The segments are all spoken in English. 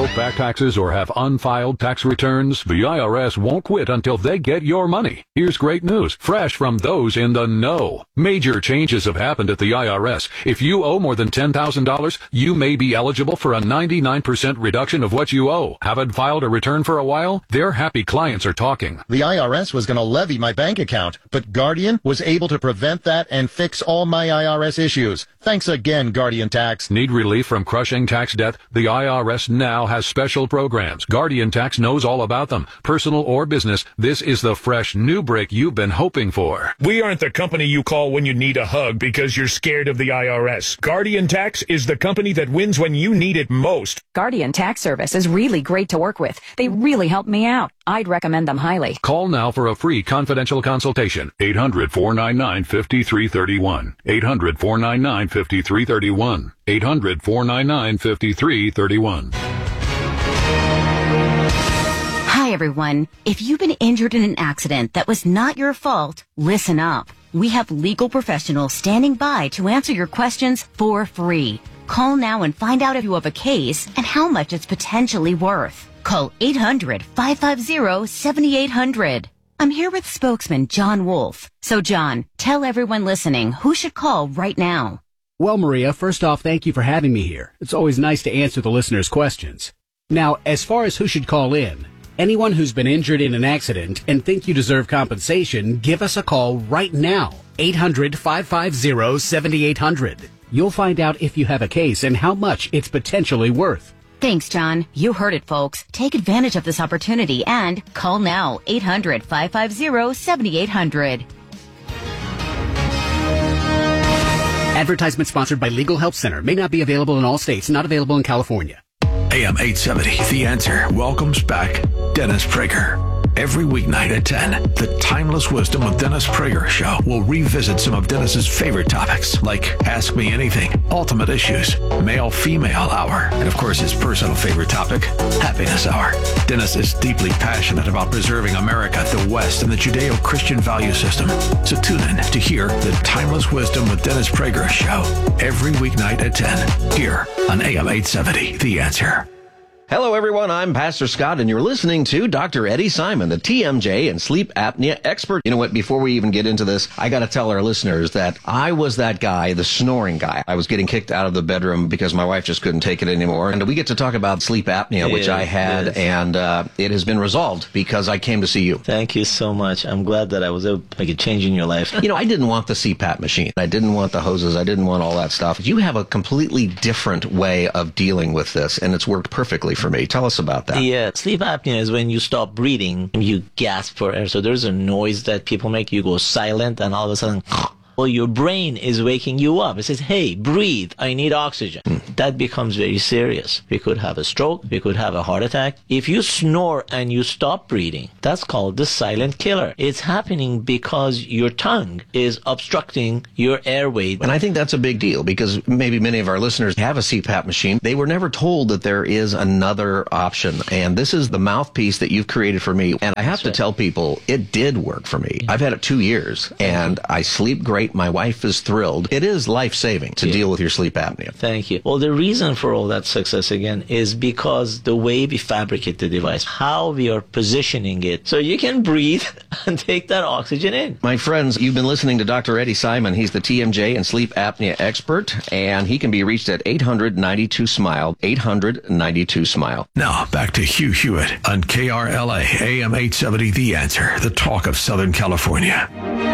owe back taxes or have unfiled tax returns? The IRS won't quit until they get your money. Here's great news, fresh from those in the know. Major changes have happened at the IRS. If you owe more than $10,000, you may be eligible for a 99% reduction of what you owe. Haven't filed a return for a while? Their happy clients are talking. The IRS was going to levy my bank account, but Guardian was able to prevent that and fix all my IRS issues. Thanks again, Guardian Tax. Need relief from crushing tax debt? The IRS now has special programs. Guardian Tax knows all about them. Personal or business, this is the fresh new break you've been hoping for. We aren't the company you call when you need a hug because you're scared of the IRS. Guardian Tax is the company that wins when you need it most. Guardian Tax Service is really great to work with. They really helped me out. I'd recommend them highly. Call now for a free confidential consultation. 800-499-5331. 800-499-5331. 800-499-5331. Hi, everyone. If you've been injured in an accident that was not your fault, listen up. We have legal professionals standing by to answer your questions for free. Call now and find out if you have a case and how much it's potentially worth. Call 800-550-7800. I'm here with spokesman John Wolf. So, John, tell everyone listening who should call right now. Well, Maria, first off, thank you for having me here. It's always nice to answer the listeners' questions. Now, as far as who should call in, anyone who's been injured in an accident and think you deserve compensation, give us a call right now. 800-550-7800. You'll find out if you have a case and how much it's potentially worth. Thanks, John. You heard it, folks. Take advantage of this opportunity and call now. 800-550-7800. Advertisement sponsored by Legal Help Center. May not be available in all states. Not available in California. AM 870, The Answer, welcomes back Dennis Prager. Every weeknight at 10, the Timeless Wisdom of Dennis Prager show will revisit some of Dennis's favorite topics, like Ask Me Anything, Ultimate Issues, Male-Female Hour, and of course his personal favorite topic, Happiness Hour. Dennis is deeply passionate about preserving America, the West, and the Judeo-Christian value system. So tune in to hear the Timeless Wisdom with Dennis Prager show every weeknight at 10, here on AM 870, The Answer. Hello, everyone. I'm Pastor Scott, and you're listening to Dr. Eddie Simon, the TMJ and sleep apnea expert. You know what? Before we even get into this, I got to tell our listeners that I was that guy, the snoring guy. I was getting kicked out of the bedroom because my wife just couldn't take it anymore. And we get to talk about sleep apnea, which I had, and it has been resolved because I came to see you. Thank you so much. I'm glad that I was able to make a change in your life. You know, I didn't want the CPAP machine. I didn't want the hoses. I didn't want all that stuff. You have a completely different way of dealing with this, and it's worked perfectly for me. Tell us about that. Yeah, sleep apnea is when you stop breathing, you gasp for air. So there's a noise that people make. You go silent, and all of a sudden, well, your brain is waking you up. It says, hey, breathe. I need oxygen. That becomes very serious. We could have a stroke. We could have a heart attack. If you snore and you stop breathing, that's called the silent killer. It's happening because your tongue is obstructing your airway. And I think that's a big deal because maybe many of our listeners have a CPAP machine. They were never told that there is another option. And this is the mouthpiece that you've created for me. And I have to tell people, it did work for me. I've had it 2 years and I sleep great. My wife is thrilled. It is life-saving to deal with your sleep apnea. Thank you. Well, the reason for all that success, again, is because the way we fabricate the device, how we are positioning it, so you can breathe and take that oxygen in. My friends, you've been listening to Dr. Eddie Simon. He's the TMJ and sleep apnea expert, and he can be reached at 800-92-SMILE, 800-92-SMILE. Now, back to Hugh Hewitt on KRLA, AM 870, The Answer, the talk of Southern California.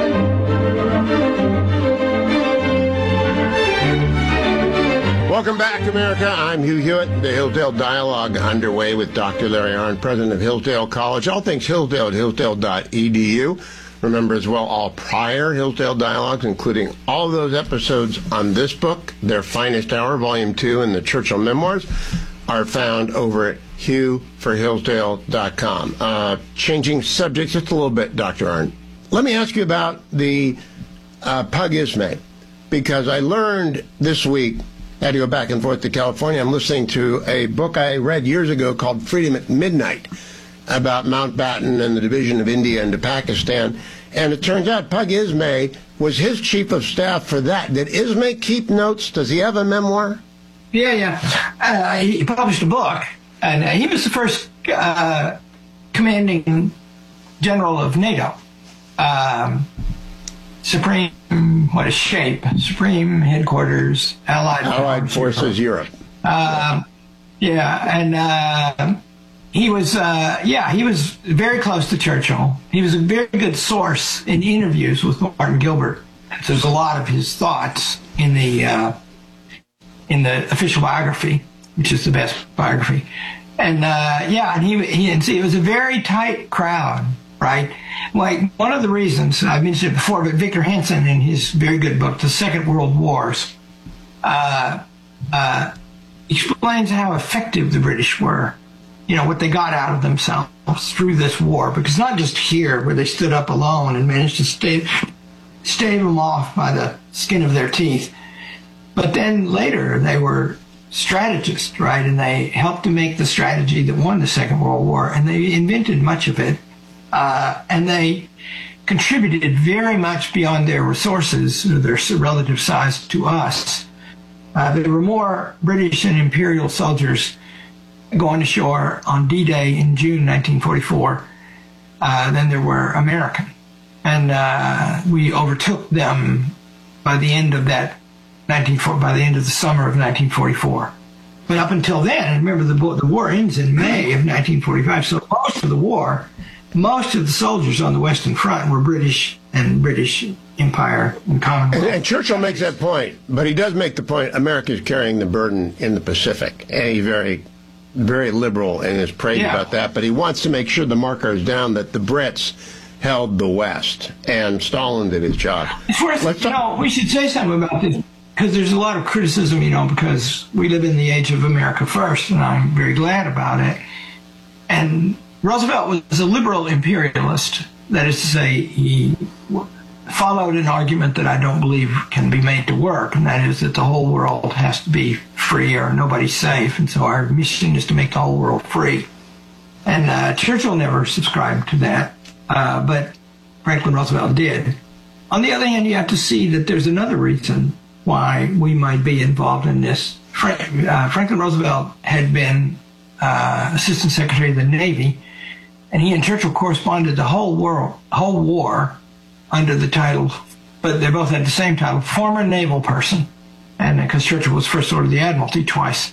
Welcome back, America. I'm Hugh Hewitt. The Hillsdale Dialogue underway with Dr. Larry Arnn, president of Hillsdale College. All things Hillsdale at hillsdale.edu. Remember as well all prior Hillsdale Dialogues, including all of those episodes on this book, Their Finest Hour, Volume 2, and the Churchill Memoirs, are found over at hughforhillsdale.com. Changing subjects just a little bit, Dr. Arnn. Let me ask you about the Pug Ismay, because I learned this week, I had to go back and forth to California. I'm listening to a book I read years ago called Freedom at Midnight about Mountbatten and the division of India into Pakistan. And it turns out Pug Ismay was his chief of staff for that. Did Ismay keep notes? Does he have a memoir? Yeah. He published a book. And he was the first commanding general of NATO. Supreme headquarters, Allied Forces Europe. He was very close to Churchill. He was a very good source in interviews with Martin Gilbert. There's a lot of his thoughts in the official biography, which is the best biography. And it was a very tight crowd, right? Like, one of the reasons, I mentioned it before, but Victor Hansen, in his very good book, The Second World Wars, explains how effective the British were, what they got out of themselves through this war. Because not just here, where they stood up alone and managed to stave them off by the skin of their teeth, but then later they were strategists, right? And they helped to make the strategy that won the Second World War, and they invented much of it. And they contributed very much beyond their resources, or their relative size to us. There were more British and Imperial soldiers going ashore on D-Day in June 1944 than there were American. And we overtook them by the end of the summer of 1944. But up until then, remember, the war ends in May of 1945, so most of the soldiers on the Western Front were British and British Empire and Commonwealth. And Churchill makes that point, but he does make the point America is carrying the burden in the Pacific. And he's very, very liberal in his praise about that, but he wants to make sure the marker is down that the Brits held the West, and Stalin did his job. We should say something about this, because there's a lot of criticism, because we live in the age of America first, and I'm very glad about it. And Roosevelt was a liberal imperialist. That is to say, he followed an argument that I don't believe can be made to work, and that is that the whole world has to be free or nobody's safe, and so our mission is to make the whole world free. And Churchill never subscribed to that, but Franklin Roosevelt did. On the other hand, you have to see that there's another reason why we might be involved in this. Franklin Roosevelt had been Assistant Secretary of the Navy, and he and Churchill corresponded the whole war under the title, but they both had the same title, former naval person, and because Churchill was First Order of the Admiralty twice.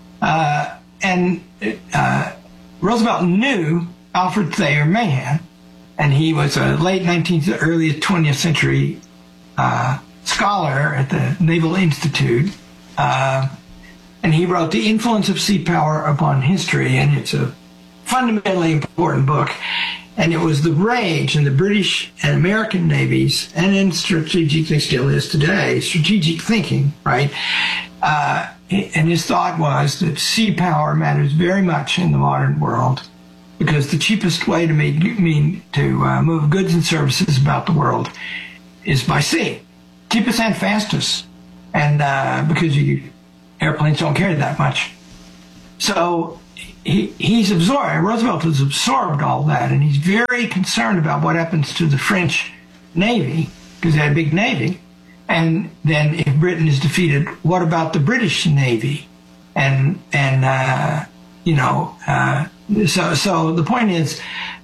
Roosevelt knew Alfred Thayer Mahan, and he was a late 19th, early 20th century scholar at the Naval Institute, and he wrote The Influence of Sea Power Upon History, and it's a fundamentally important book. And it was the rage in the British and American navies, and in strategically still is today, strategic thinking, right? And his thought was that sea power matters very much in the modern world, because the cheapest way to move goods and services about the world is by sea. Cheapest and fastest, and because airplanes don't carry that much. So Roosevelt has absorbed all that, and he's very concerned about what happens to the French Navy, because they had a big Navy. And then if Britain is defeated, what about the British Navy? So the point is,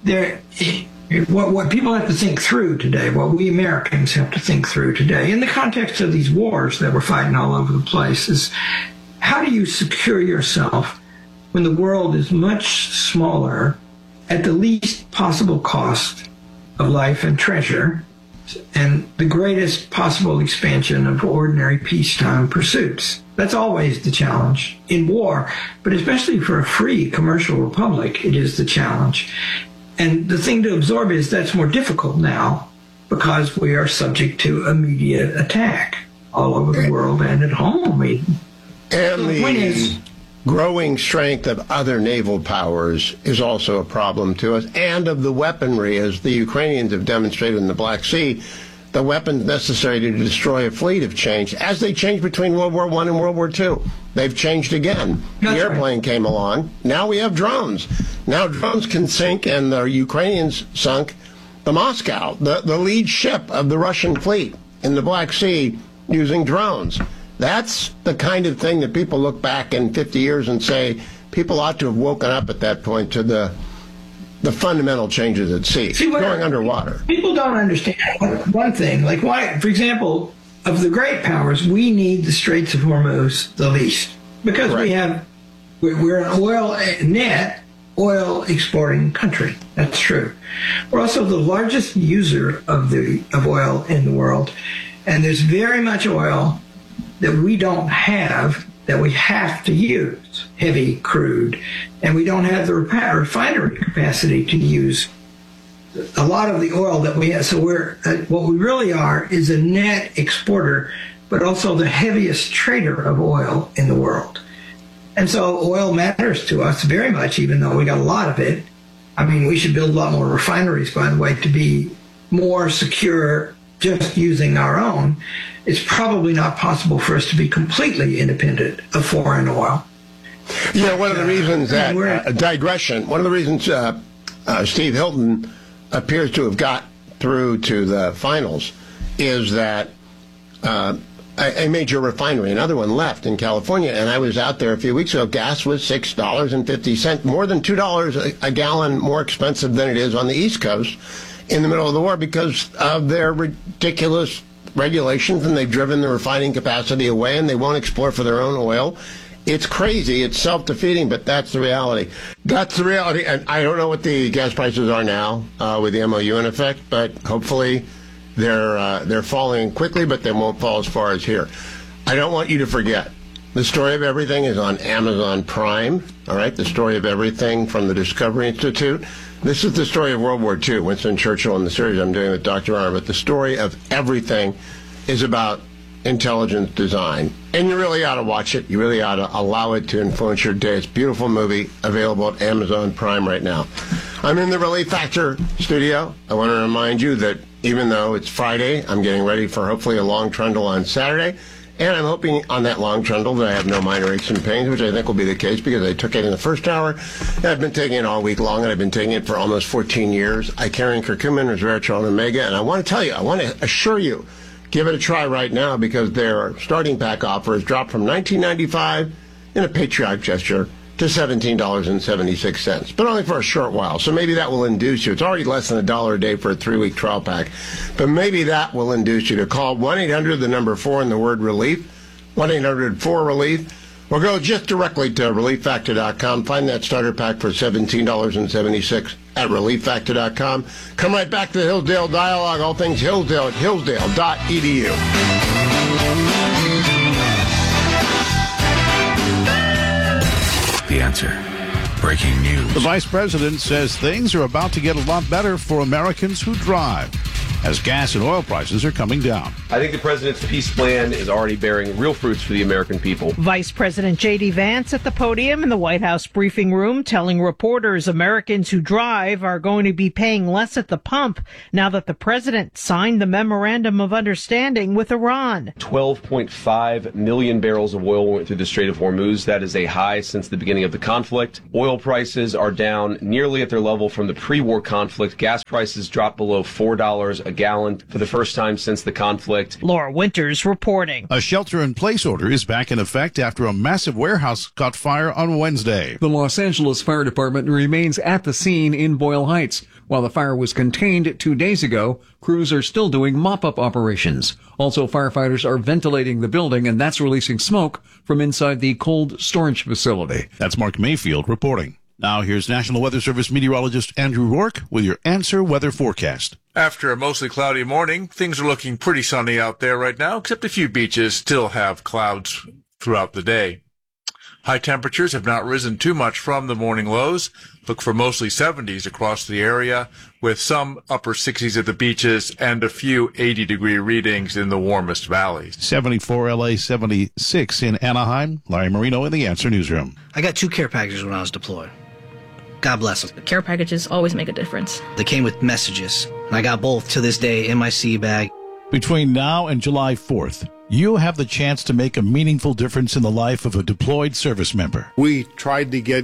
what people have to think through today, what we Americans have to think through today, in the context of these wars that we're fighting all over the place, is how do you secure yourself when the world is much smaller at the least possible cost of life and treasure, and the greatest possible expansion of ordinary peacetime pursuits? That's always the challenge in war, but especially for a free commercial republic, it is the challenge. And the thing to absorb is that's more difficult now, because we are subject to immediate attack all over the world and at home. And the growing strength of other naval powers is also a problem to us, and of the weaponry, as the Ukrainians have demonstrated in the Black Sea. The weapons necessary to destroy a fleet have changed, as they changed between World War I and World War II. They've changed again. The airplane came along. Now we have drones. Now drones can sink, and the Ukrainians sunk the Moscow, the lead ship of the Russian fleet in the Black Sea, using drones. That's the kind of thing that people look back in 50 years and say, people ought to have woken up at that point to the fundamental changes at sea, going underwater. People don't understand one thing. Like, why, for example, of the great powers, we need the Straits of Hormuz the least. Because we're an oil exporting country. That's true. We're also the largest user of oil in the world. And there's very much oil that we don't have that we have to use, heavy crude, and we don't have the refinery capacity to use a lot of the oil that we have. So what we really are is a net exporter, but also the heaviest trader of oil in the world. And so oil matters to us very much, even though we got a lot of it. I mean, we should build a lot more refineries, by the way, to be more secure just using our own. It's probably not possible for us to be completely independent of foreign oil. You know, one of the reasons that, digression, one of the reasons Steve Hilton appears to have got through to the finals is that a major refinery, another one, left in California, and I was out there a few weeks ago. Gas was $6.50, more than $2 a gallon more expensive than it is on the East Coast in the middle of the war because of their ridiculous regulations, and they've driven the refining capacity away, and they won't explore for their own oil. It's crazy. It's self-defeating, but that's the reality. That's the reality, and I don't know what the gas prices are now with the MOU in effect, but hopefully they're falling quickly, but they won't fall as far as here. I don't want you to forget, The Story of Everything is on Amazon Prime, all right? The Story of Everything from the Discovery Institute. This is the story of World War II, Winston Churchill, in the series I'm doing with Dr. Arnn. But The Story of Everything is about intelligence design. And you really ought to watch it. You really ought to allow it to influence your day. It's a beautiful movie, available at Amazon Prime right now. I'm in the Relief Factor studio. I want to remind you that even though it's Friday, I'm getting ready for hopefully a long trundle on Saturday. And I'm hoping on that long trundle that I have no minor aches and pains, which I think will be the case because I took it in the first hour. And I've been taking it all week long, and I've been taking it for almost 14 years. Icarian curcumin, resveratrol, and omega. And I want to tell you, I want to assure you, give it a try right now because their starting pack offer has dropped from $19.95 in a patriotic gesture to $17.76, but only for a short while. So maybe that will induce you. It's already less than $1 a day for a 3-week trial pack, but maybe that will induce you to call 1-800, the number 4 and the word relief, 1-800-4-RELIEF, or go just directly to ReliefFactor.com. Find that starter pack for $17.76 at ReliefFactor.com. Come right back to the Hillsdale Dialogue, all things Hillsdale at Hillsdale.edu. The Answer. Breaking news. The vice president says things are about to get a lot better for Americans who drive as gas and oil prices are coming down. I think the president's peace plan is already bearing real fruits for the American people. Vice President J.D. Vance at the podium in the White House briefing room telling reporters Americans who drive are going to be paying less at the pump now that the president signed the memorandum of understanding with Iran. 12.5 million barrels of oil went through the Strait of Hormuz. That is a high since the beginning of the conflict. Oil prices are down nearly at their level from the pre-war conflict. Gas prices dropped below $4 a gallon for the first time since the conflict. Laura Winters reporting. A shelter-in-place order is back in effect after a massive warehouse caught fire on Wednesday. The Los Angeles Fire Department remains at the scene in Boyle Heights. While the fire was contained 2 days ago, crews are still doing mop-up operations. Also, firefighters are ventilating the building, and that's releasing smoke from inside the cold storage facility. That's Mark Mayfield reporting. Now here's National Weather Service meteorologist Andrew Rourke with your Answer Weather Forecast. After a mostly cloudy morning, things are looking pretty sunny out there right now, except a few beaches still have clouds throughout the day. High temperatures have not risen too much from the morning lows. Look for mostly 70s across the area, with some upper 60s at the beaches and a few 80-degree readings in the warmest valleys. 74 LA, 76 in Anaheim. Larry Marino in the Answer Newsroom. I got 2 care packages when I was deployed. God bless them. The care packages always make a difference. They came with messages, and I got both to this day in my sea bag. Between now and July 4th, you have the chance to make a meaningful difference in the life of a deployed service member. We tried to get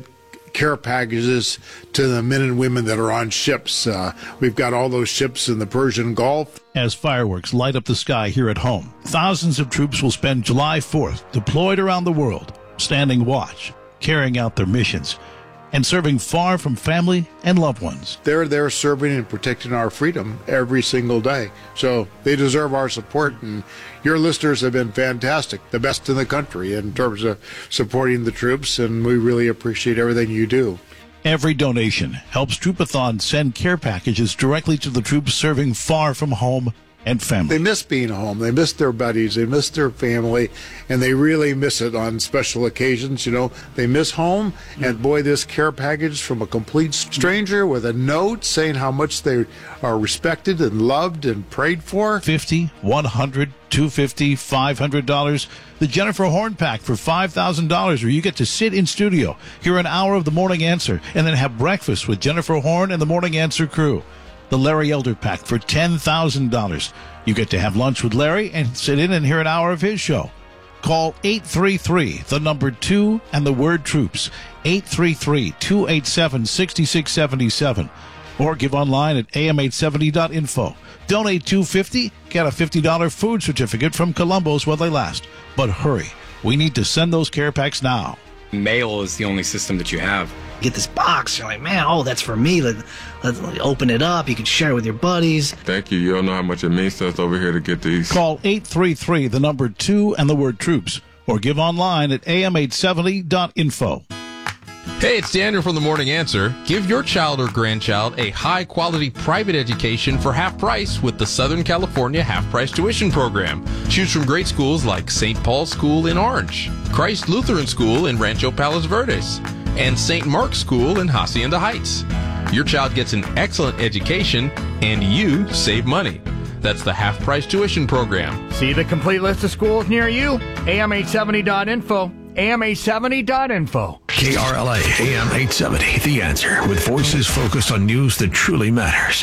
care packages to the men and women that are on ships. We've got all those ships in the Persian Gulf. As fireworks light up the sky here at home, thousands of troops will spend July 4th deployed around the world, standing watch, carrying out their missions, and serving far from family and loved ones. They're there serving and protecting our freedom every single day. So they deserve our support, and your listeners have been fantastic, the best in the country in terms of supporting the troops, and we really appreciate everything you do. Every donation helps Troopathon send care packages directly to the troops serving far from home and family. They miss being home. They miss their buddies. They miss their family, and they really miss it on special occasions. You know, they miss home, and boy, this care package from a complete stranger with a note saying how much they are respected and loved and prayed for. $50, $100, $250, $500. The Jennifer Horn Pack for $5,000, where you get to sit in studio, hear an hour of the Morning Answer, and then have breakfast with Jennifer Horn and the Morning Answer crew. The Larry Elder Pack for $10,000. You get to have lunch with Larry and sit in and hear an hour of his show. Call 833, the number 2 and the word troops, 833-287-6677, or give online at am870.info. Donate $250, get a $50 food certificate from Columbo's while they last. But hurry, we need to send those care packs now. Mail is the only system that you have. Get this box. You're like, man, oh, that's for me. Let's open it up. You can share it with your buddies. Thank you. You don't know how much it means to us over here to get these. Call 833, the number 2 and the word troops, or give online at am870.info. Hey, it's Daniel from The Morning Answer. Give your child or grandchild a high-quality private education for half price with the Southern California Half-Price Tuition Program. Choose from great schools like St. Paul's School in Orange, Christ Lutheran School in Rancho Palos Verdes, and St. Mark's School in Hacienda Heights. Your child gets an excellent education, and you save money. That's the Half-Price Tuition Program. See the complete list of schools near you? am870.info. am870.info. KRLA AM 870, The Answer, with voices focused on news that truly matters.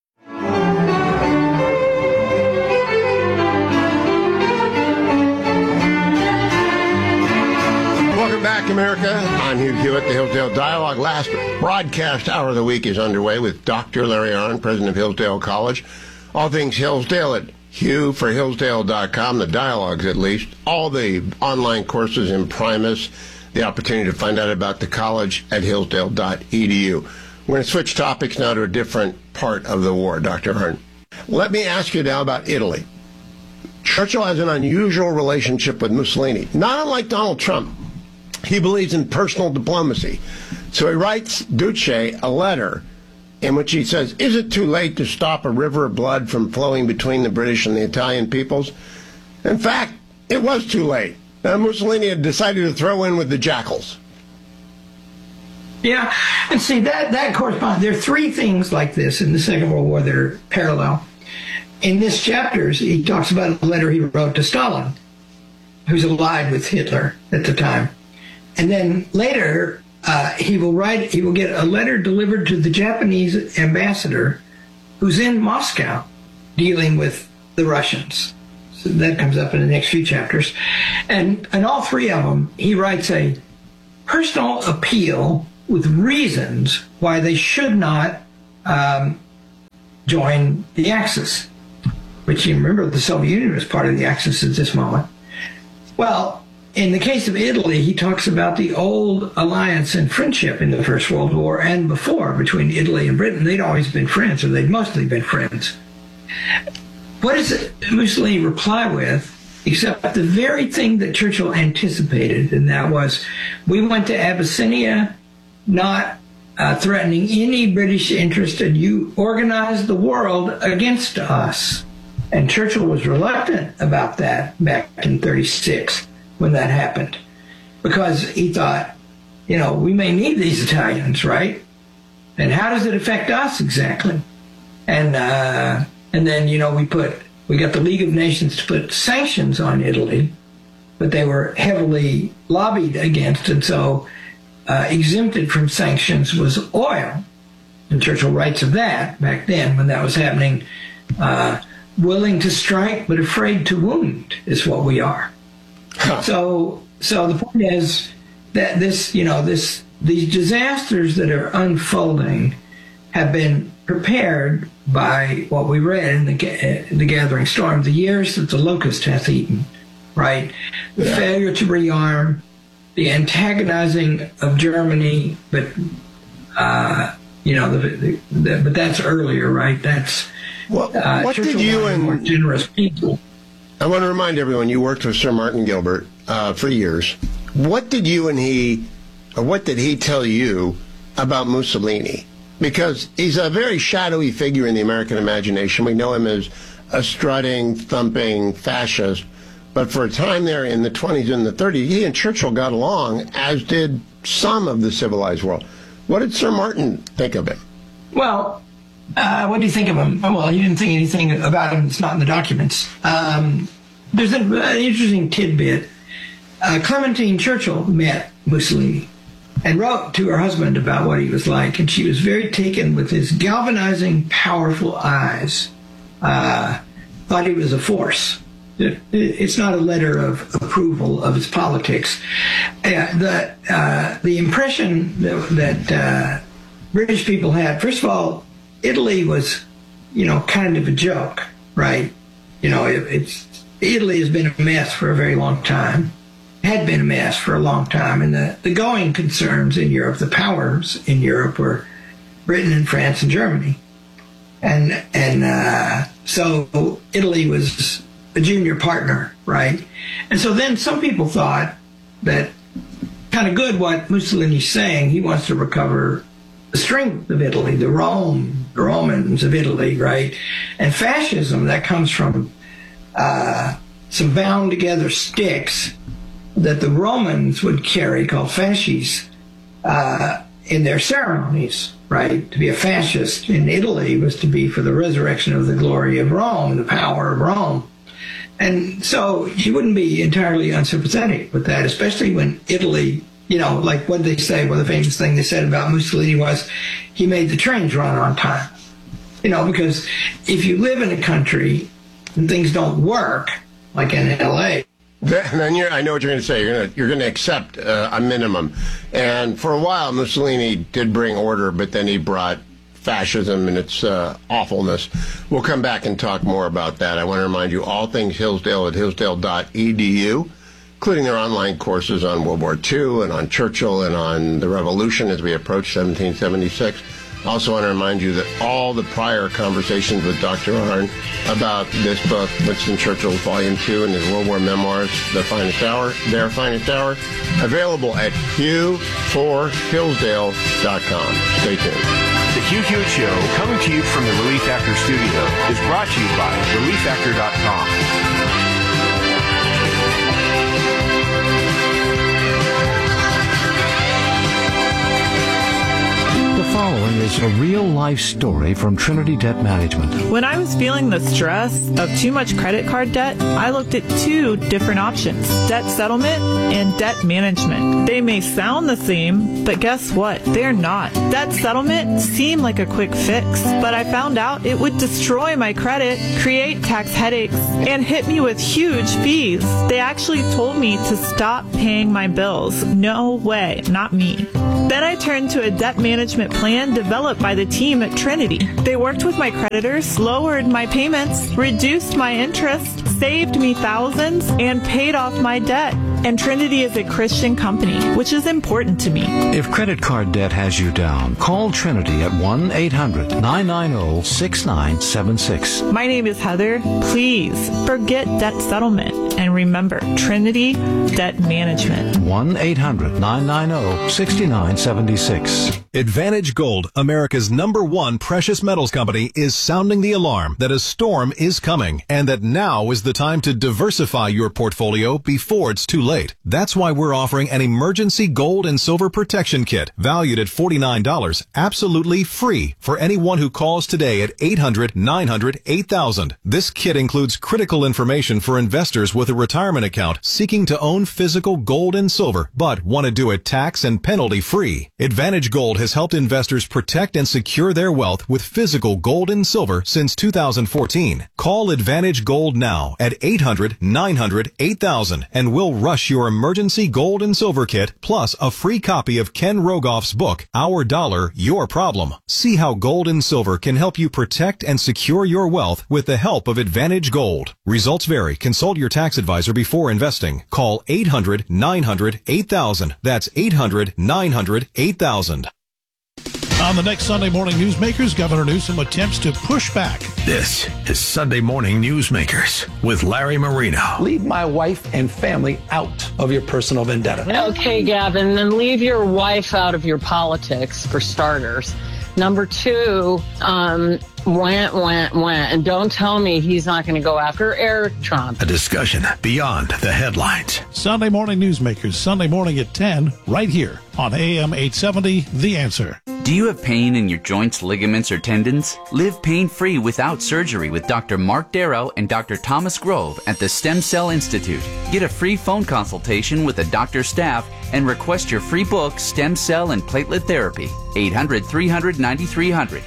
Welcome back, America. I'm Hugh Hewitt, the Hillsdale Dialogue. Last broadcast hour of the week is underway with Dr. Larry Arnn, president of Hillsdale College. All things Hillsdale at HughForHillsdale.com, the dialogues at least, all the online courses in Primus, the opportunity to find out about the college at hillsdale.edu. We're going to switch topics now to a different part of the war, Dr. Arnn. Let me ask you now about Italy. Churchill has an unusual relationship with Mussolini, not unlike Donald Trump. He believes in personal diplomacy. So he writes Duce a letter in which he says, is it too late to stop a river of blood from flowing between the British and the Italian peoples? In fact, it was too late. Mussolini had decided to throw in with the jackals. Yeah, and see, that corresponds. There are three things like this in the Second World War that are parallel. In this chapter, he talks about a letter he wrote to Stalin, who's allied with Hitler at the time. And then later, he will get a letter delivered to the Japanese ambassador who's in Moscow dealing with the Russians. So that comes up in the next few chapters. And all three of them, he writes a personal appeal with reasons why they should not join the Axis, which you remember the Soviet Union was part of the Axis at this moment. Well, in the case of Italy, he talks about the old alliance and friendship in the First World War and before between Italy and Britain. They'd always been friends, or they'd mostly been friends. What does Mussolini reply with, except the very thing that Churchill anticipated, and that was, we went to Abyssinia not threatening any British interest, and you organized the world against us. And Churchill was reluctant about that back in 1936 when that happened, because he thought, we may need these Italians, right? And how does it affect us exactly? And then, we got the League of Nations to put sanctions on Italy, but they were heavily lobbied against, and so exempted from sanctions was oil. And Churchill writes of that back then when that was happening. Willing to strike but afraid to wound is what we are. So the point is that this these disasters that are unfolding have been prepared by what we read in the Gathering Storm, the years that the locust hath eaten, right? The failure to rearm, the antagonizing of Germany, but but that's earlier, right? That's what did you and more generous people. I want to remind everyone you worked with Sir Martin Gilbert for years. What did you and he, or what did he tell you about Mussolini? Because he's a very shadowy figure in the American imagination. We know him as a strutting, thumping fascist. But for a time there in the 20s and the 30s, he and Churchill got along, as did some of the civilized world. What did Sir Martin think of him? Well, what do you think of him? Well, you didn't think anything about him that's not in the documents. There's an interesting tidbit. Clementine Churchill met Mussolini and wrote to her husband about what he was like, and she was very taken with his galvanizing, powerful eyes. Thought he was a force. It's not a letter of approval of his politics. The impression that British people had, first of all, Italy was, kind of a joke, right? Italy has been a mess for a very long time. Had been a mess for a long time, and the going concerns in Europe, the powers in Europe, were Britain and France and Germany, and so Italy was a junior partner, right? And so then some people thought that kind of good what Mussolini's saying. He wants to recover the strength of Italy, the Romans of Italy, right? And fascism, that comes from some bound together sticks that the Romans would carry called fasces in their ceremonies, right? To be a fascist in Italy was to be for the resurrection of the glory of Rome, the power of Rome. And so he wouldn't be entirely unsympathetic with that, especially when Italy, like what they say, well, the famous thing they said about Mussolini was he made the trains run on time. Because if you live in a country and things don't work, like in L.A., then I know what you're going to say. You're going to accept a minimum. And for a while, Mussolini did bring order, but then he brought fascism and its awfulness. We'll come back and talk more about that. I want to remind you, all things Hillsdale at hillsdale.edu, including their online courses on World War II and on Churchill and on the Revolution as we approach 1776. Also want to remind you that all the prior conversations with Dr. Arnn about this book, Winston Churchill Volume 2 and his World War memoirs, Their Finest Hour, available at Hugh4Hillsdale.com. Stay tuned. The Hugh Hewitt Show, coming to you from the Relief Factor studio, is brought to you by ReliefFactor.com. The following is a real-life story from Trinity Debt Management. When I was feeling the stress of too much credit card debt, I looked at two different options: debt settlement and debt management. They may sound the same, but guess what? They're not. Debt settlement seemed like a quick fix, but I found out it would destroy my credit, create tax headaches, and hit me with huge fees. They actually told me to stop paying my bills. No way, not me. Then I turned to a debt management plan developed by the team at Trinity. They worked with my creditors, lowered my payments, reduced my interest, saved me thousands, and paid off my debt. And Trinity is a Christian company, which is important to me. If credit card debt has you down, call Trinity at 1-800-990-6976. My name is Heather. Please forget debt settlement and remember Trinity Debt Management. 1-800-990-6976. Advantage Gold, America's #1 precious metals company, is sounding the alarm that a storm is coming and that now is the time to diversify your portfolio before it's too late. That's why we're offering an emergency gold and silver protection kit valued at $49, absolutely free for anyone who calls today at 800-900-8000. This kit includes critical information for investors with a retirement account seeking to own physical gold and silver but want to do it tax and penalty free. Advantage Gold has helped investors protect and secure their wealth with physical gold and silver since 2014. Call Advantage Gold now at 800-900-8000 and we'll rush plus your emergency gold and silver kit, plus a free copy of Ken Rogoff's book, Our Dollar, Your Problem. See how gold and silver can help you protect and secure your wealth with the help of Advantage Gold. Results vary. Consult your tax advisor before investing. Call 800-900-8000. That's 800-900-8000. On the next Sunday Morning Newsmakers, Governor Newsom attempts to push back. This is Sunday Morning Newsmakers with Larry Marino. Leave my wife and family out of your personal vendetta. Okay, Gavin, then leave your wife out of your politics, for starters. Number two, went. And don't tell me he's not going to go after Eric Trump. A discussion beyond the headlines. Sunday Morning Newsmakers, Sunday morning at 10, right here on AM 870, The Answer. Do you have pain in your joints, ligaments, or tendons? Live pain-free without surgery with Dr. Mark Darrow and Dr. Thomas Grove at the Stem Cell Institute. Get a free phone consultation with a doctor's staff and request your free book, Stem Cell and Platelet Therapy. 800-300-9300.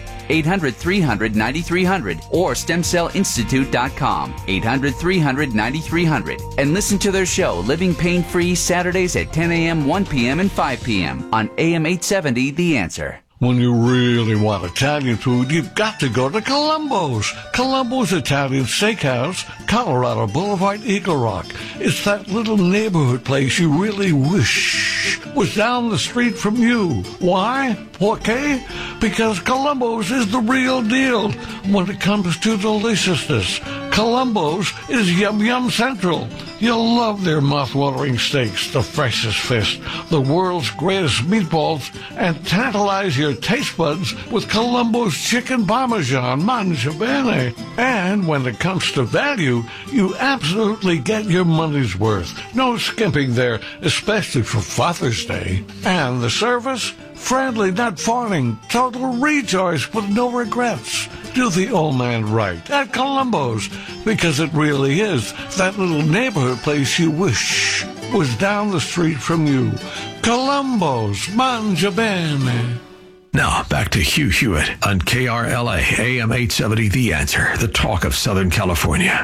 800-300-9300 or stemcellinstitute.com. 800-300-9300. And listen to their show, Living Pain-Free, Saturdays at 10 a.m., 1 p.m., and 5 p.m. on AM 870, The Answer. When you really want Italian food, you've got to go to Columbo's. Columbo's Italian Steakhouse, Colorado Boulevard, Eagle Rock. It's that little neighborhood place you really wish was down the street from you. Why? Okay? Because Columbo's is the real deal when it comes to deliciousness. Columbo's is Yum Yum Central. You'll love their mouth-watering steaks, the freshest fish, the world's greatest meatballs, and tantalize your taste buds with Columbo's chicken parmesan, mangia bene. And when it comes to value, you absolutely get your money's worth. No skimping there, especially for Father's Day. And the service? Friendly, not fawning, total rejoice with no regrets. Do the old man right at Columbo's, because it really is that little neighborhood place you wish was down the street from you. Columbo's, mangia bene. Now, back to Hugh Hewitt on KRLA, AM 870, The Answer, the talk of Southern California.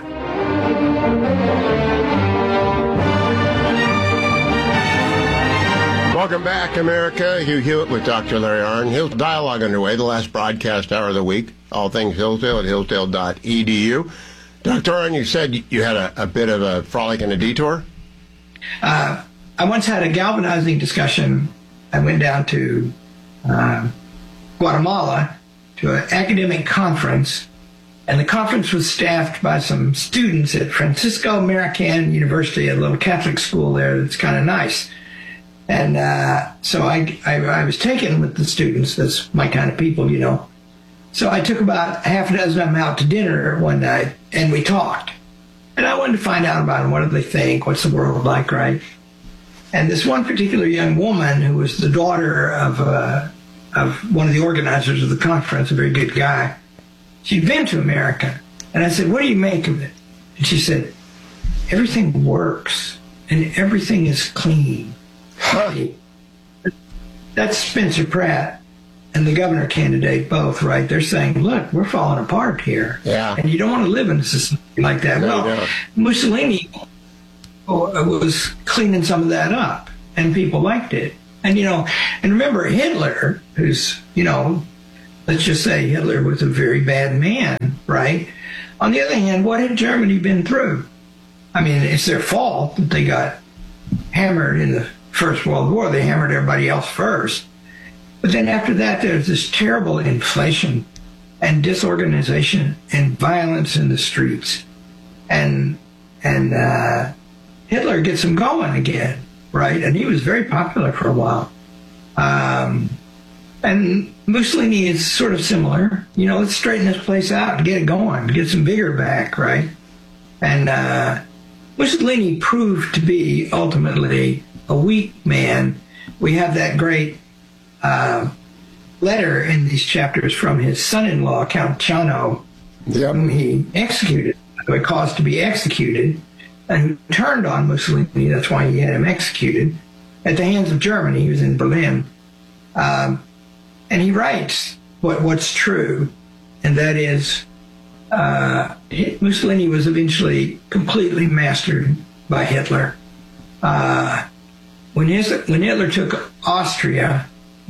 Welcome back, America. Hugh Hewitt with Dr. Larry Arnn. Hill's Dialogue underway, the last broadcast hour of the week. All things Hillsdale at hillsdale.edu. Dr. Arnn, you said you had a bit of a frolic and a detour? I once had a galvanizing discussion. I went down to Guatemala to an academic conference, and the conference was staffed by some students at Francisco Marican University, a little Catholic school there that's kind of nice. And so I was taken with the students. That's my kind of people, you know. So I took about half a dozen of them out to dinner one night, and we talked. And I wanted to find out about them. What do they think? What's the world like, right? And this one particular young woman, who was the daughter of one of the organizers of the conference, a very good guy, she'd been to America. And I said, what do you make of it? And she said, everything works, and everything is clean. That's Spencer Pratt and the governor candidate both, right? They're saying, look, we're falling apart here. Yeah. And you don't want to live in a system like that. No, well, Mussolini was cleaning some of that up, and people liked it. And, you know, and remember Hitler, who's, you know, let's just say Hitler was a very bad man, right? On the other hand, what had Germany been through? I mean, it's their fault that they got hammered in the First World War. They hammered everybody else first. But then after that, there's this terrible inflation and disorganization and violence in the streets. And Hitler gets them going again, right? And he was very popular for a while. And Mussolini is sort of similar. You know, let's straighten this place out and get it going, get some vigor back, right? And Mussolini proved to be ultimately a weak man. We have that great letter in these chapters from his son-in-law, Count Ciano, whom he executed, who caused to be executed, and who turned on Mussolini. That's why he had him executed at the hands of Germany. He was in Berlin. And he writes what's true, and that is Mussolini was eventually completely mastered by Hitler. when Hitler took Austria in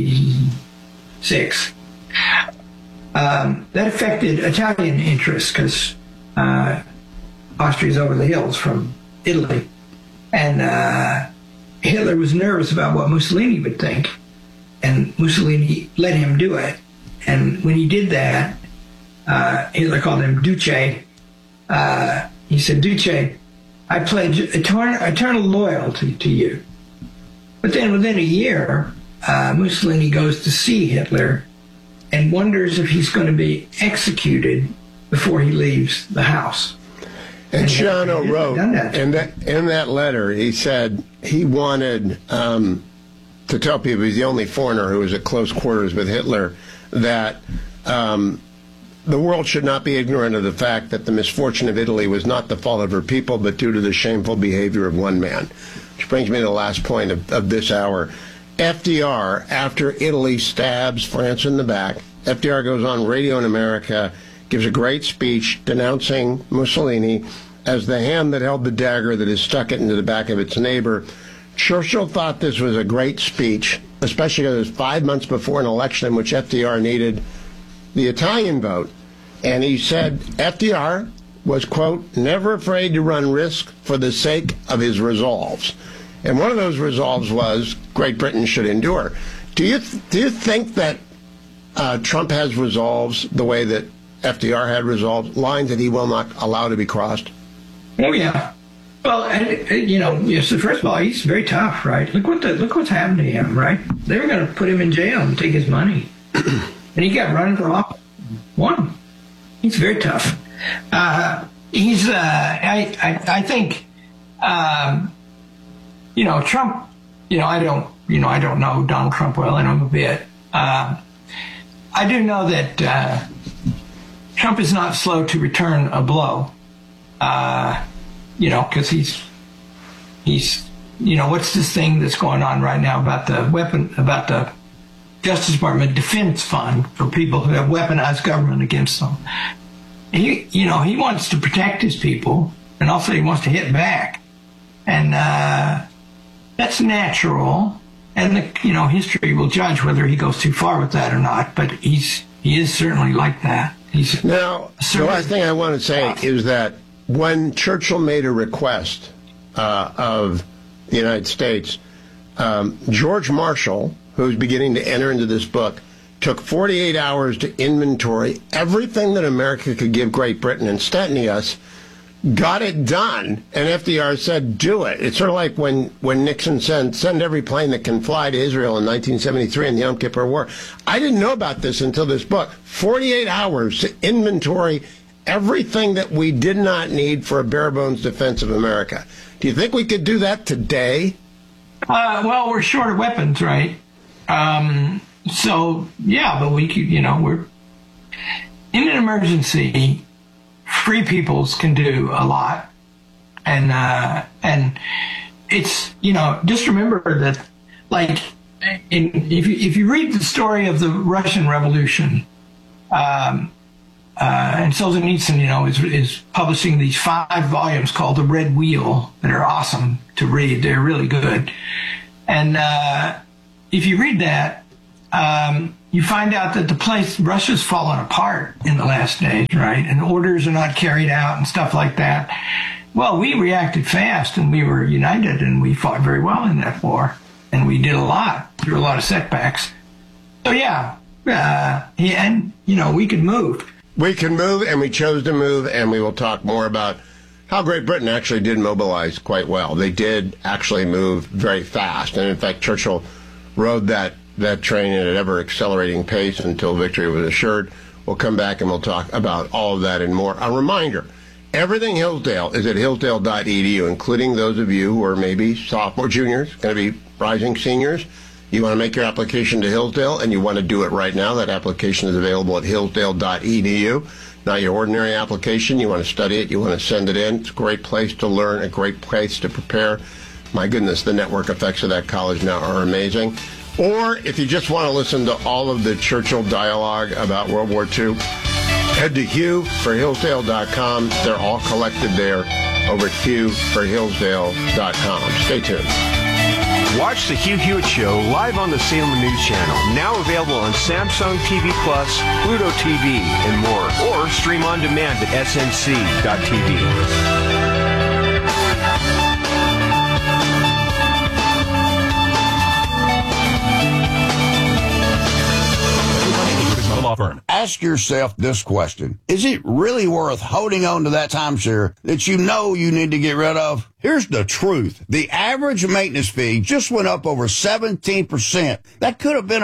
1936, that affected Italian interests because Austria's over the hills from Italy. And Hitler was nervous about what Mussolini would think. And Mussolini let him do it. And when he did that, Hitler called him Duce. He said, Duce, I pledge eternal loyalty to you. But then within a year, Mussolini goes to see Hitler and wonders if he's going to be executed before he leaves the house. And Shiano wrote in that letter, he said he wanted to tell people he's the only foreigner who was at close quarters with Hitler, that the world should not be ignorant of the fact that the misfortune of Italy was not the fault of her people, but due to the shameful behavior of one man. Which brings me to the last point of this hour. FDR, after Italy stabs France in the back, FDR goes on radio in America, gives a great speech denouncing Mussolini as the hand that held the dagger that has stuck it into the back of its neighbor. Churchill thought this was a great speech, especially because it was 5 months before an election in which FDR needed the Italian vote. And he said FDR was, quote, never afraid to run risk for the sake of his resolves. And one of those resolves was Great Britain should endure. Do you think that Trump has resolves the way that FDR had resolves, lines that he will not allow to be crossed? Oh, yeah. Well, so first of all, he's very tough, right? Look what's happened to him, right? They were going to put him in jail and take his money. And he kept running for office. Won. He's very tough. I think, Trump, I don't know Donald Trump well. I know him a bit. I do know that Trump is not slow to return a blow. Because he's what's this thing that's going on right now about the Justice Department Defense Fund for people who have weaponized government against them. He wants to protect his people, and also he wants to hit back, and that's natural. And history will judge whether he goes too far with that or not. But he is certainly like that. Now, the last thing I want to say is that when Churchill made a request of the United States, George Marshall, who's beginning to enter into this book, took 48 hours to inventory everything that America could give Great Britain and Steny us, got it done, and FDR said, do it. It's sort of like when Nixon said, send every plane that can fly to Israel in 1973 in the Yom Kippur War. I didn't know about this until this book. 48 hours to inventory everything that we did not need for a bare-bones defense of America. Do you think we could do that today? Well, we're short of weapons, right? So, yeah, but we could, we're in an emergency. Free peoples can do a lot. And it's, just remember that, like, if you read the story of the Russian Revolution, and Solzhenitsyn, is publishing these 5 volumes called The Red Wheel that are awesome to read. They're really good. And if you read that, you find out that Russia's fallen apart in the last days, right? And orders are not carried out and stuff like that. Well, we reacted fast and we were united and we fought very well in that war. And we did a lot through a lot of setbacks. So, yeah, we could move. We can move, and we chose to move, and we will talk more about how Great Britain actually did mobilize quite well. They did actually move very fast. And, in fact, Churchill rode that train at an ever-accelerating pace until victory was assured. We'll come back, and we'll talk about all of that and more. A reminder, everything Hillsdale is at hillsdale.edu, including those of you who are maybe sophomore, juniors, going to be rising seniors. You want to make your application to Hillsdale, and you want to do it right now. That application is available at hillsdale.edu. Not your ordinary application. You want to study it. You want to send it in. It's a great place to learn, a great place to prepare. My goodness, the network effects of that college now are amazing. Or if you just want to listen to all of the Churchill dialogue about World War II, head to Hugh for Hillsdale.com. They're all collected there. over at QForHillsdale.com. Stay tuned. Watch the Hugh Hewitt Show live on the Salem News Channel, now available on Samsung TV Plus, Pluto TV, and more, or stream on demand at snc.tv. Ask yourself this question. Is it really worth holding on to that timeshare that you know you need to get rid of? Here's the truth. The average maintenance fee just went up over 17%. That could have been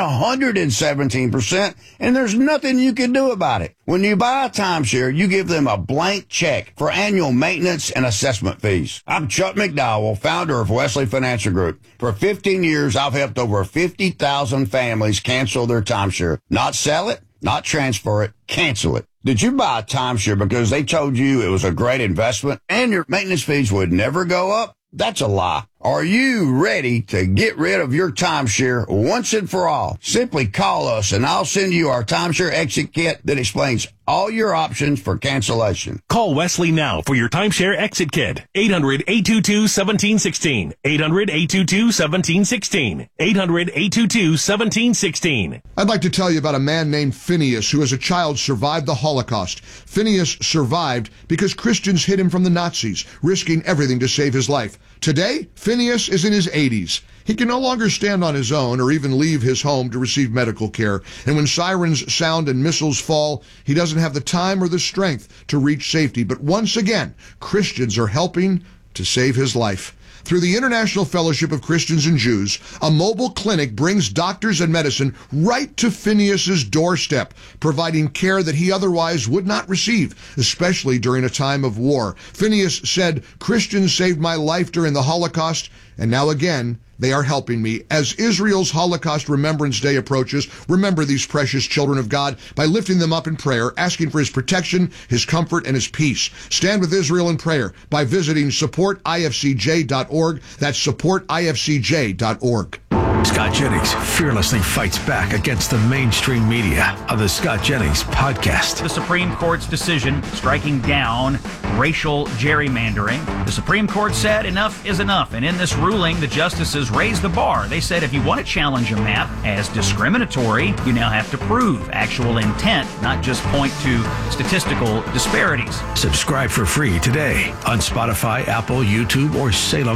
117%, and there's nothing you can do about it. When you buy a timeshare, you give them a blank check for annual maintenance and assessment fees. I'm Chuck McDowell, founder of Wesley Financial Group. For 15 years, I've helped over 50,000 families cancel their timeshare. Not sell it, not transfer it, cancel it. Did you buy a timeshare because they told you it was a great investment and your maintenance fees would never go up? That's a lie. Are you ready to get rid of your timeshare once and for all? Simply call us and I'll send you our timeshare exit kit that explains all your options for cancellation. Call Wesley now for your timeshare exit kit. 800-822-1716. 800-822-1716. 800-822-1716. I'd like to tell you about a man named Phineas who as a child survived the Holocaust. Phineas survived because Christians hid him from the Nazis, risking everything to save his life. Today, Phineas is in his 80s. He can no longer stand on his own or even leave his home to receive medical care. And when sirens sound and missiles fall, he doesn't have the time or the strength to reach safety. But once again, Christians are helping to save his life. Through the International Fellowship of Christians and Jews, a mobile clinic brings doctors and medicine right to Phineas's doorstep, providing care that he otherwise would not receive, especially during a time of war. Phineas said, "Christians saved my life during the Holocaust, and now again, they are helping me." As Israel's Holocaust Remembrance Day approaches, remember these precious children of God by lifting them up in prayer, asking for his protection, his comfort, and his peace. Stand with Israel in prayer by visiting supportifcj.org. That's supportifcj.org. Scott Jennings fearlessly fights back against the mainstream media on the Scott Jennings podcast. The Supreme Court's decision striking down racial gerrymandering. The Supreme Court said enough is enough. And in this ruling, the justices raised the bar. They said if you want to challenge a map as discriminatory, you now have to prove actual intent, not just point to statistical disparities. Subscribe for free today on Spotify, Apple, YouTube, or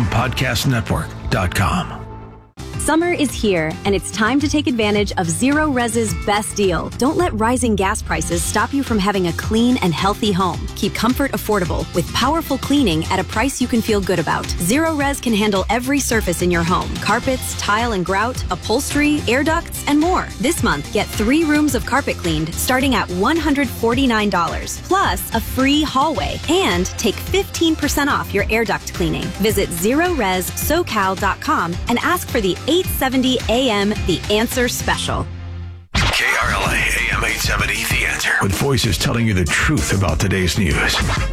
SalemPodcastNetwork.com. Summer is here, and it's time to take advantage of Zero Res's best deal. Don't let rising gas prices stop you from having a clean and healthy home. Keep comfort affordable with powerful cleaning at a price you can feel good about. Zero Res can handle every surface in your home: carpets, tile and grout, upholstery, air ducts, and more. This month, get 3 rooms of carpet cleaned starting at $149, plus a free hallway, and take 15% off your air duct cleaning. Visit ZeroResSoCal.com and ask for the 870 AM The Answer Special. KRLA AM 870 The Answer. With voices telling you the truth about today's news.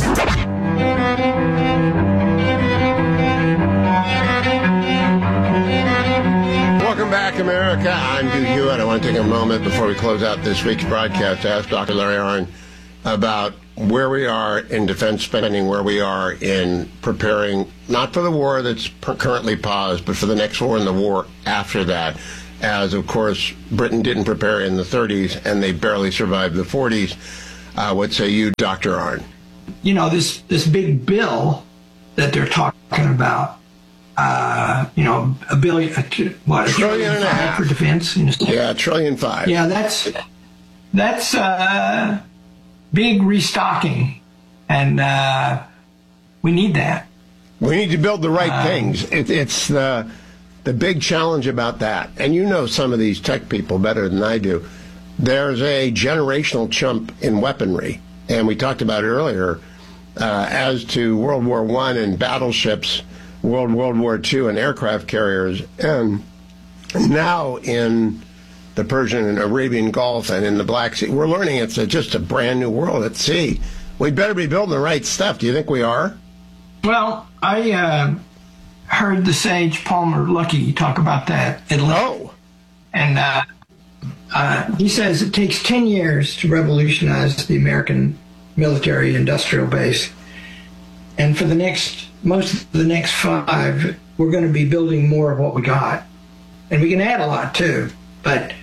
Welcome back, America. I'm Hugh Hewitt. I want to take a moment before we close out this week's broadcast to ask Dr. Larry Arnn about where we are in defense spending, where we are in preparing, not for the war that's currently paused, but for the next war and the war after that. As, of course, Britain didn't prepare in the 30s, and they barely survived the 40s. What say you, Dr. Arnn? You know, this big bill that they're talking about, $1 billion, what, $1.5 trillion for defense? Yeah, $1.5 trillion. Yeah, that's big restocking, and we need that. We need to build the right things. It's the big challenge about that. And you know some of these tech people better than I do. There's a generational jump in weaponry, and we talked about it earlier, as to World War I and battleships, World War II and aircraft carriers, and now in the Persian and Arabian Gulf and in the Black Sea. We're learning it's just a brand new world at sea. We better be building the right stuff. Do you think we are? Well, I heard the sage Palmer Luckey talk about that at length. Oh. And he says it takes 10 years to revolutionize the American military industrial base. And for most of the next 5, we're going to be building more of what we got. And we can add a lot too. But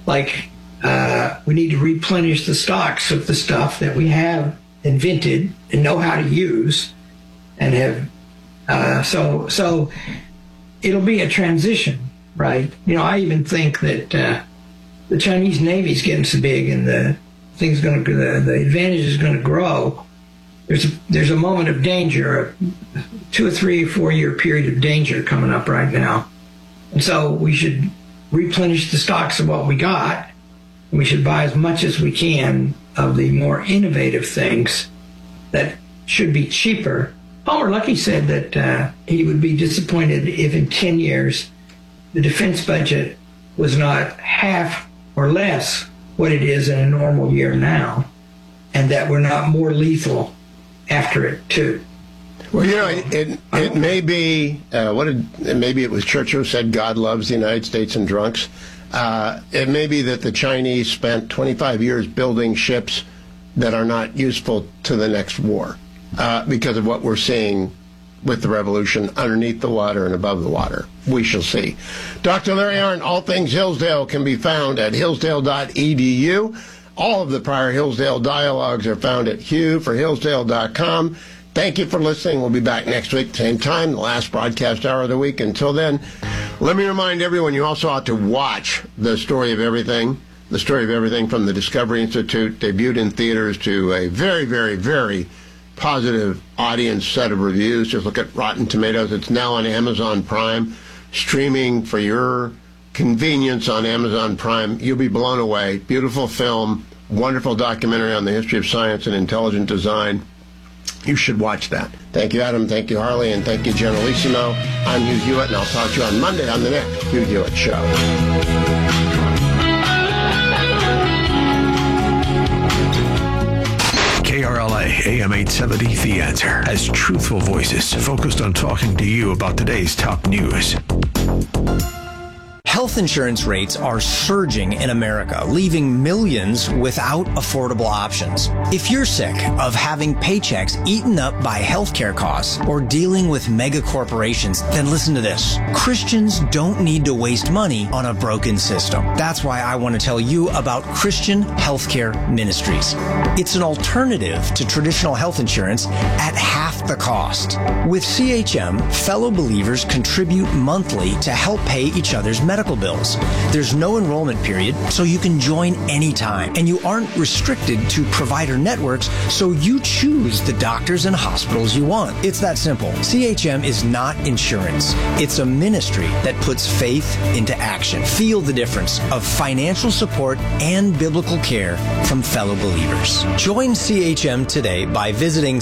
we need to replenish the stocks of the stuff that we have invented and know how to use, and have so it'll be a transition, right? I even think that the Chinese Navy's getting so big, and the advantage is going to grow. There's a moment of danger, a 2 or 3 or 4 year period of danger coming up right now, and so we should replenish the stocks of what we got. We should buy as much as we can of the more innovative things that should be cheaper. Palmer Luckey said that he would be disappointed if in 10 years the defense budget was not half or less what it is in a normal year now, and that we're not more lethal after it too. Well, it may be maybe it was Churchill who said God loves the United States and drunks. It may be that the Chinese spent 25 years building ships that are not useful to the next war because of what we're seeing with the revolution underneath the water and above the water. We shall see. Dr. Larry Arnn, All Things Hillsdale, can be found at hillsdale.edu. All of the prior Hillsdale dialogues are found at hughforhillsdale.com. Thank you for listening. We'll be back next week, same time, the last broadcast hour of the week. Until then, let me remind everyone you also ought to watch The Story of Everything. The Story of Everything from the Discovery Institute, debuted in theaters to a very, very, very positive audience set of reviews. Just look at Rotten Tomatoes. It's now on Amazon Prime, streaming for your convenience on Amazon Prime. You'll be blown away. Beautiful film, wonderful documentary on the history of science and intelligent design. You should watch that. Thank you, Adam. Thank you, Harley. And thank you, Generalissimo. I'm Hugh Hewitt, and I'll talk to you on Monday on the next Hugh Hewitt Show. KRLA AM 870, The Answer, has truthful voices focused on talking to you about today's top news. Health insurance rates are surging in America, leaving millions without affordable options. If you're sick of having paychecks eaten up by healthcare costs or dealing with mega corporations, then listen to this. Christians don't need to waste money on a broken system. That's why I want to tell you about Christian Healthcare Ministries. It's an alternative to traditional health insurance at half the cost. With CHM, fellow believers contribute monthly to help pay each other's medical bills. There's no enrollment period, so you can join anytime. And you aren't restricted to provider networks, so you choose the doctors and hospitals you want. It's that simple. CHM is not insurance. It's a ministry that puts faith into action. Feel the difference of financial support and biblical care from fellow believers. Join CHM today by visiting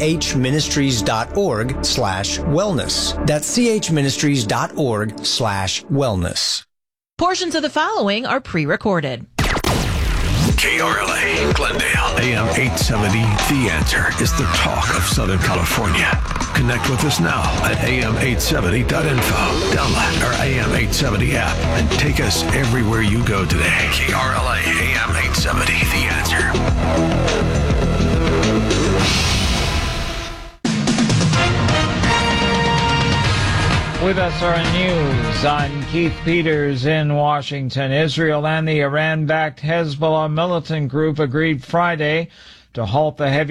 chministries.org/wellness. That's chministries.org/wellness. Portions of the following are pre-recorded. KRLA, Glendale, AM 870, The Answer is the talk of Southern California. Connect with us now at am870.info. Download our AM 870 app and take us everywhere you go today. KRLA, AM 870, The Answer. With SRN News, I'm Keith Peters in Washington. Israel and the Iran-backed Hezbollah militant group agreed Friday to halt the heavy